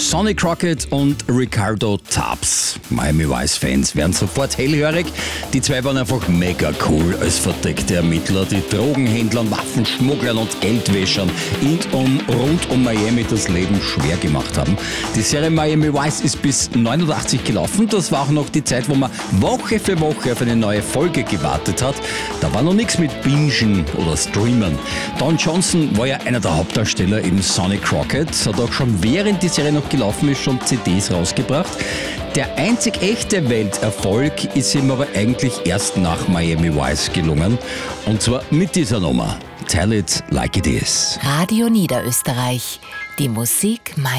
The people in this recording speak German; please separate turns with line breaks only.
Sonny Crockett und Ricardo Tubbs. Miami Vice-Fans werden sofort hellhörig. Die zwei waren einfach mega cool als verdeckte Ermittler, die Drogenhändlern, Waffenschmugglern und Geldwäschern rund um Miami das Leben schwer gemacht haben. Die Serie Miami Vice ist bis 89 gelaufen. Das war auch noch die Zeit, wo man Woche für Woche auf eine neue Folge gewartet hat. Da war noch nichts mit Bingen oder Streamen. Don Johnson war ja einer der Hauptdarsteller, eben Sonny Crockett, hat auch schon während die Serie noch gelaufen ist, schon CDs rausgebracht. Der einzig echte Welterfolg ist ihm aber eigentlich erst nach Miami Vice gelungen. Und zwar mit dieser Nummer. Tell It Like It Is.
Radio Niederösterreich. Die Musik